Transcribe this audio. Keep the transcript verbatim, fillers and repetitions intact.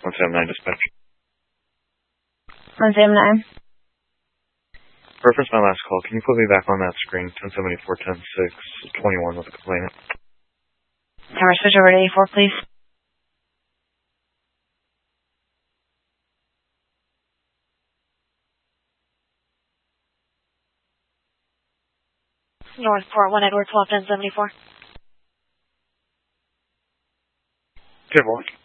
one seven nine dispatch. one seven nine. Reference my last call. Can you put me back on that screen? ten seventy-four, ten six, twenty-one with the complainant. Tower switch over to A four, please. Northport, one Edward, twelve ten seventy-four. Good morning.